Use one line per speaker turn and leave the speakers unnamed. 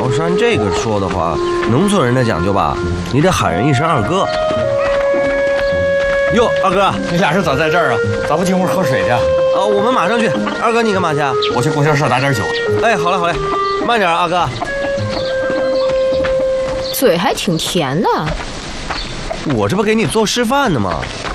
要是按这个说的话，农村人的讲究吧，你得喊人一声二哥。哟，二哥，
你俩是咋在这儿啊？咋不进屋喝水去？
我们马上去。二哥，你干嘛去？
我去供销社打点酒。
哎，好嘞好嘞，慢点，二哥。
嘴还挺甜的。
我这不给你做示范呢吗？